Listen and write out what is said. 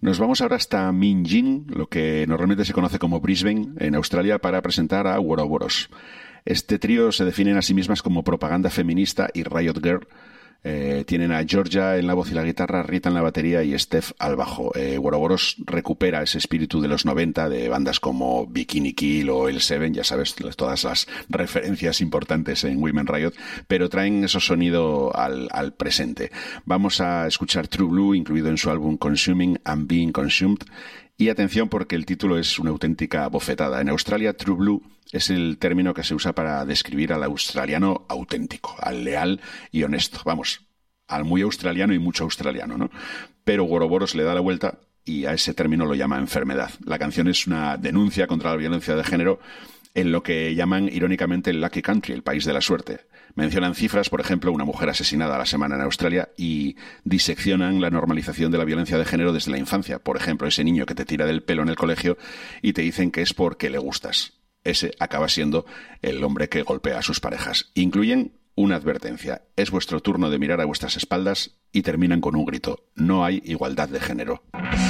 Nos vamos ahora hasta Minjin, lo que normalmente se conoce como Brisbane, en Australia, para presentar a Ouroboros. Este trío se definen a sí mismas como propaganda feminista y Riot Girl. Tienen a Georgia en la voz y la guitarra, Rita en la batería y Steph al bajo. Ouroboros recupera ese espíritu de los 90 de bandas como Bikini Kill o El Seven, ya sabes, todas las referencias importantes en Women Riot, pero traen ese sonido al presente. Vamos a escuchar True Blue, incluido en su álbum Consuming and Being Consumed. Y atención porque el título es una auténtica bofetada. En Australia, True Blue es el término que se usa para describir al australiano auténtico, al leal y honesto. Vamos, al muy australiano y mucho australiano, ¿no? Pero Ouroboros le da la vuelta y a ese término lo llama enfermedad. La canción es una denuncia contra la violencia de género en lo que llaman irónicamente el Lucky Country, el país de la suerte. Mencionan cifras, por ejemplo, una mujer asesinada a la semana en Australia, y diseccionan la normalización de la violencia de género desde la infancia. Por ejemplo, ese niño que te tira del pelo en el colegio y te dicen que es porque le gustas. Ese acaba siendo el hombre que golpea a sus parejas. Incluyen una advertencia: es vuestro turno de mirar a vuestras espaldas, y terminan con un grito: no hay igualdad de género.